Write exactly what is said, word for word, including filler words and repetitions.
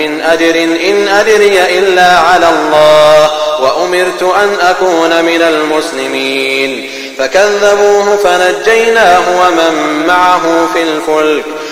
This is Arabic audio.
إن أدر إن أدري إلا على الله وأمرت أن أكون من المسلمين. فكذبوه فنجيناه ومن معه في الفلك